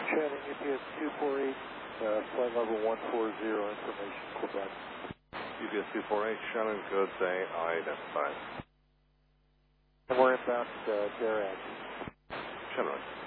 Shannon, UPS 248, flight level 140, information, Quebec. UPS 248, Shannon, good day, identified. And we're inbound Darag. Shannon.